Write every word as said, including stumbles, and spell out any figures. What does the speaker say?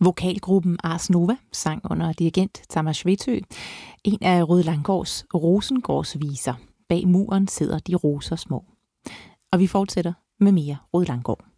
Vokalgruppen Ars Nova sang under dirigent Tamas Vetö en af Røde Langgaards Rosengårdsviser. Bag muren sidder de roser små. Og vi fortsætter med mere Røde Langgaard.